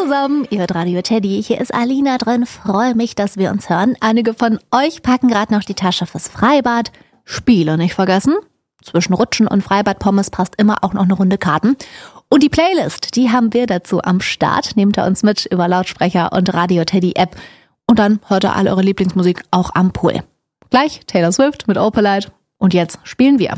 zusammen, ihr hört Radio Teddy. Hier ist Alina drin. Freue mich, dass wir uns hören. Einige von euch packen gerade noch die Tasche fürs Freibad. Spiele nicht vergessen. Zwischen Rutschen und Freibadpommes passt immer auch noch eine Runde Karten. Und die Playlist, die haben wir dazu am Start. Nehmt ihr uns mit über Lautsprecher und Radio Teddy App. Und dann hört ihr alle eure Lieblingsmusik auch am Pool. Gleich Taylor Swift mit Opalite. Und jetzt spielen wir.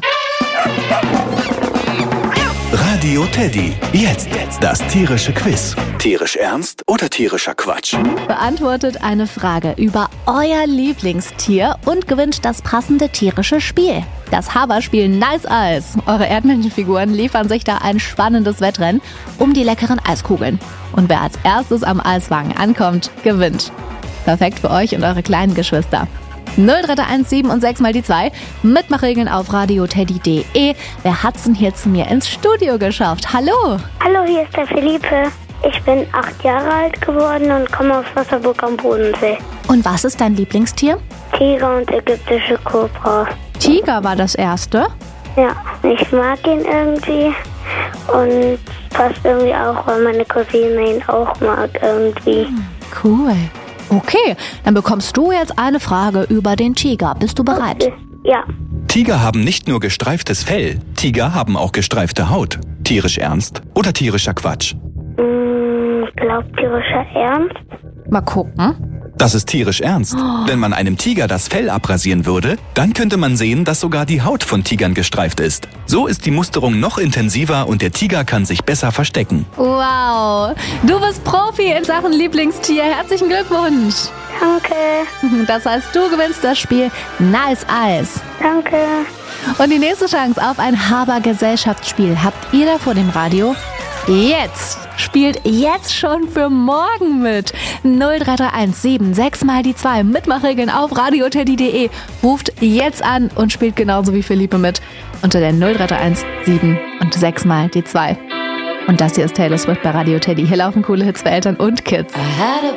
Radio Teddy. Jetzt das tierische Quiz. Tierisch ernst oder tierischer Quatsch? Beantwortet eine Frage über euer Lieblingstier und gewinnt das passende tierische Spiel. Das Haberspiel Nice Eis. Eure Erdmännchenfiguren liefern sich da ein spannendes Wettrennen um die leckeren Eiskugeln. Und wer als erstes am Eiswagen ankommt, gewinnt. Perfekt für euch und eure kleinen Geschwister. 0317 und 6 mal die 2. Mitmachregeln auf radioteddy.de. Wer hat's denn hier zu mir ins Studio geschafft? Hallo! Hallo, hier ist der Philippe. Ich bin 8 Jahre alt geworden und komme aus Wasserburg am Bodensee. Und was ist dein Lieblingstier? Tiger und ägyptische Kobra. Tiger war das erste. Ja, ich mag ihn irgendwie und passt irgendwie auch, weil meine Cousine ihn auch mag irgendwie. Cool. Okay, dann bekommst du jetzt eine Frage über den Tiger. Bist du bereit? Ja. Tiger haben nicht nur gestreiftes Fell, Tiger haben auch gestreifte Haut. Tierisch ernst oder tierischer Quatsch? Glaubt tierischer Ernst? Mal gucken. Das ist tierisch ernst. Wenn man einem Tiger das Fell abrasieren würde, dann könnte man sehen, dass sogar die Haut von Tigern gestreift ist. So ist die Musterung noch intensiver und der Tiger kann sich besser verstecken. Wow, du bist Profi in Sachen Lieblingstier. Herzlichen Glückwunsch. Danke. Das heißt, du gewinnst das Spiel Nice Eis. Danke. Und die nächste Chance auf ein Haber-Gesellschaftsspiel habt ihr da vor dem Radio. Jetzt! Spielt jetzt schon für morgen mit. 0331 6 mal die 2. Mitmachregeln auf radioteddy.de. Ruft jetzt an und spielt genauso wie Philippe mit. Unter der 0331 7 und 6 mal die 2. Und das hier ist Taylor Swift bei Radio Teddy. Hier laufen coole Hits für Eltern und Kids.